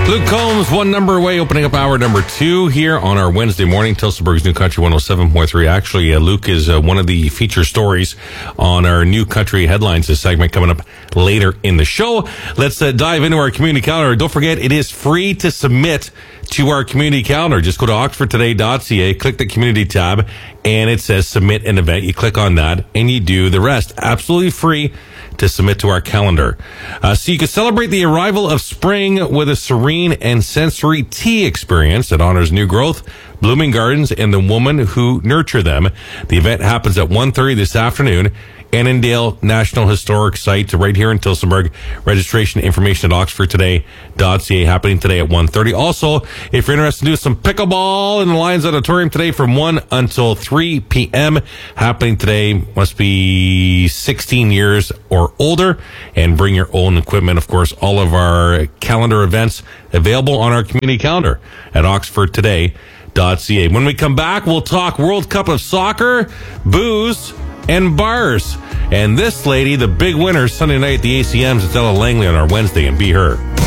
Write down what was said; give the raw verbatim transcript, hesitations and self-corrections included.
Luke Combs, one number away, opening up hour number two here on our Wednesday morning. Tilsonburg's New Country one oh seven point three. Actually, uh, Luke is uh, one of the feature stories on our New Country Headlines, this segment coming up later in the show. Let's uh, dive into our community calendar. Don't forget, it is free to submit to our community calendar. Just go to oxford today dot c a, click the community tab, and it says submit an event. You click on that, and you do the rest. Absolutely free to submit to our calendar. Uh, so you can celebrate the arrival of spring with a serene and sensory tea experience that honors new growth, blooming gardens, and the woman who nurture them. The event happens at one thirty this afternoon. Annandale National Historic Site right here in Tilsonburg. Registration information at oxford today dot c a, happening today at one thirty. Also, if you're interested in doing some pickleball in the Lions Auditorium today from one until three p.m. happening today, must be sixteen years or older, and bring your own equipment. Of course, all of our calendar events available on our community calendar at oxford today dot c a. When we come back, we'll talk World Cup of Soccer, booze, and bars. And this lady, the big winner Sunday night at the A C Ms, it's Ella Langley on our Wednesday, and Be Her.